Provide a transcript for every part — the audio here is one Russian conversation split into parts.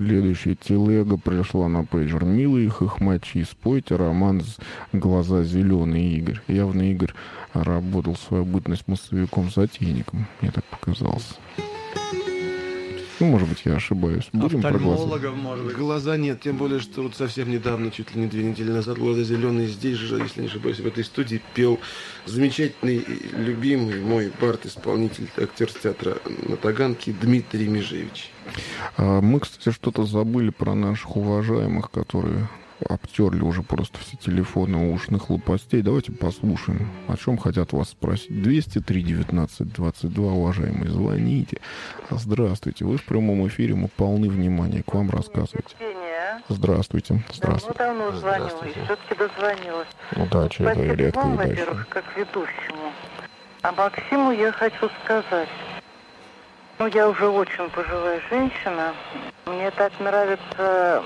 Следующий. Телега пришла на пейджер. Милые хохмачи, спойте роман «Глаза зеленые», Игорь. Явно Игорь работал свою бытность массовиком-затейником. Мне так показалось. Ну, может быть, я ошибаюсь. Будем про глаза? Может быть. Глаза нет, тем более, что вот совсем недавно, чуть ли не 2 недели назад, «Глаза зеленые» здесь же, если не ошибаюсь, в этой студии пел замечательный, любимый мой бард-исполнитель, актер с театра на Таганке Дмитрий Межевич. Мы, кстати, что-то забыли про наших уважаемых, которые обтерли уже просто все телефоны у ушных лопастей. Давайте послушаем, о чем хотят вас спросить. 203-19-22, уважаемые, звоните. Здравствуйте, вы в прямом эфире, мы полны внимания, к вам рассказывать. Здравствуйте. Здравствуйте. Давно звоню, и все-таки дозвонилась. Удачи, это Спасибо редко вам, удачи. во-первых, как ведущему. А Максиму я хочу сказать. Ну, я уже очень пожилая женщина. Мне так нравятся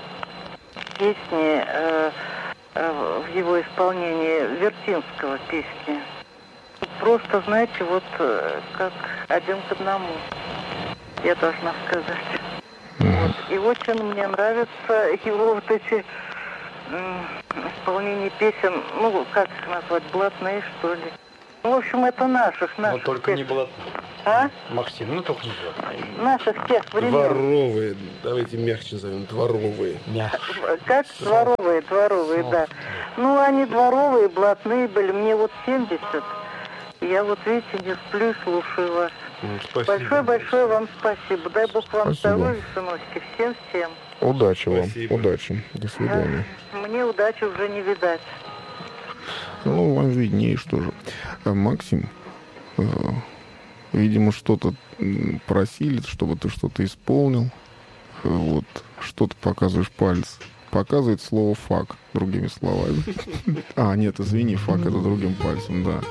песни в его исполнении, Вертинского песни. Просто, знаете, вот как один к одному, я должна сказать. Вот. И очень мне нравятся его вот эти исполнения песен, ну, как их назвать, блатные, что ли. Ну, в общем, это наших. Но только не блатные. А? Максим, ну только не блатные. Наших тех времен. Дворовые, давайте мягче назовем, дворовые. Как дворовые, да. Ну, они дворовые, блатные были. Мне вот 70. Я вот, видите, не сплю и слушаю вас. Спасибо. Большое-большое вам спасибо. Дай Бог вам Спасибо. здоровья, сыночки. Всем. Удачи вам, Спасибо. удачи. До свидания. Мне удачи уже не видать. Ну, вам виднее, что же. Максим, видимо, что-то просили, чтобы ты что-то исполнил. Вот, что-то показываешь палец. Показывает слово «фак», другими словами. А, нет, извини, «фак» — это другим пальцем, да.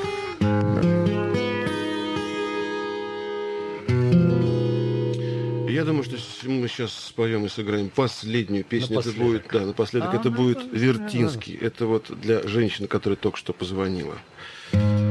Я думаю, что мы сейчас споем и сыграем последнюю песню. Напоследок. Это будет, да, напоследок. Это будет Вертинский. Это вот для женщины, которая только что позвонила.